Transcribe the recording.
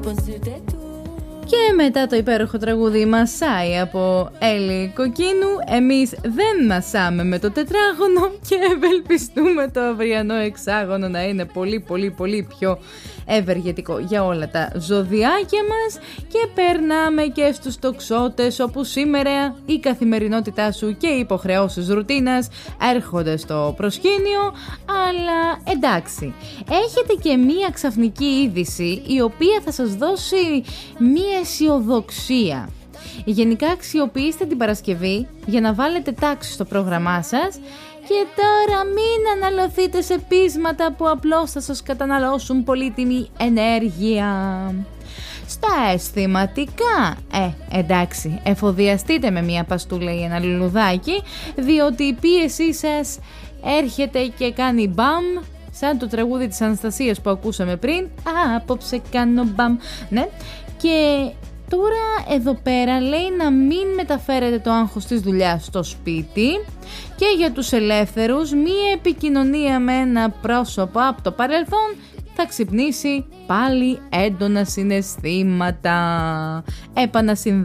Και μετά το υπέροχο τραγούδι «Μασάει» από Έλλη Κοκκίνου, εμείς δεν μασάμε με το τετράγωνο και ευελπιστούμε το αυριανό εξάγωνο να είναι πολύ πιο ευεργετικό για όλα τα ζωδιάκια μας. Και περνάμε και στους τοξότες, όπου σήμερα η καθημερινότητά σου και οι υποχρεώσεις ρουτίνας έρχονται στο προσκήνιο. Αλλά εντάξει, έχετε και μία ξαφνική είδηση η οποία θα σας δώσει μία αισιοδοξία. Γενικά αξιοποιήστε την Παρασκευή για να βάλετε τάξη στο πρόγραμμά σας. Και τώρα μην αναλωθείτε σε πείσματα που απλώς θα σας καταναλώσουν πολύτιμη ενέργεια. Στα αισθηματικά, εντάξει, εφοδιαστείτε με μια παστούλα ή ένα λουλουδάκι, διότι η πίεσή σας έρχεται και κάνει μπαμ, σαν το τραγούδι της Αναστασίας που ακούσαμε πριν. Απόψε κάνω μπαμ, ναι. Και τώρα εδώ πέρα λέει να μην μεταφέρετε το άγχος της δουλειάς στο σπίτι. Και για τους ελεύθερους, μία επικοινωνία με ένα πρόσωπο από το παρελθόν θα ξυπνήσει πάλι έντονα συναισθήματα.